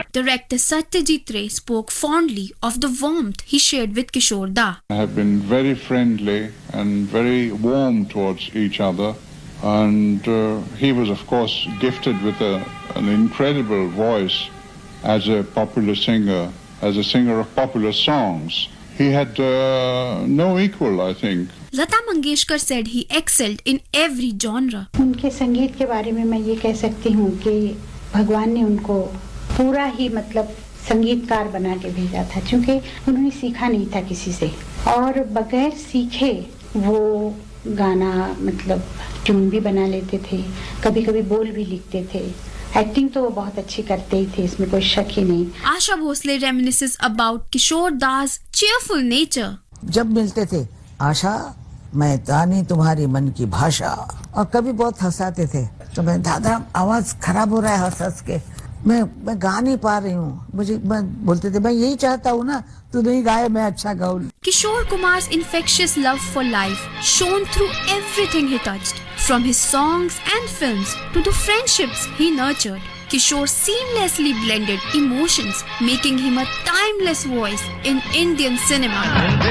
director Satyajit Ray spoke fondly of the warmth he shared with Kishore Da. I have been very friendly and very warm towards each other. And he was, of course, gifted with an incredible voice as a popular singer, as a singer of popular songs. He had no equal, I think. Lata Mangeshkar said he excelled in every genre. उनके संगीत के बारे में मैं ये कह सकती हूँ कि भगवान ने उनको पूरा ही मतलब संगीतकार बना के भेजा था, क्योंकि उन्होंने सीखा नहीं था किसी से और बगैर सीखे वो गाना मतलब ट्यून भी बना लेते थे, कभी-कभी बोल भी लिखते थे. एक्टिंग तो वो बहुत अच्छी करते ही थे, इसमें कोई शक ही नहीं. Asha Bhosle reminisces about Kishore Da's cheerful nature. जब मिलते थे, आशा मैं जानी तुम्हारी मन की भाषा, और कभी बहुत हंसाते थे. तो मैं दादा आवाज खराब हो रहा है हंस के, मैं गा नहीं पा रही हूँ. मैं बोलते थे मैं यही चाहता हूँ ना, तू नहीं गाए मैं अच्छा गाऊं. Kishore Kumar's infectious love for life shone through everything he touched, from his songs and films to the friendships he nurtured. Kishore seamlessly blended emotions, making him a timeless voice in Indian cinema.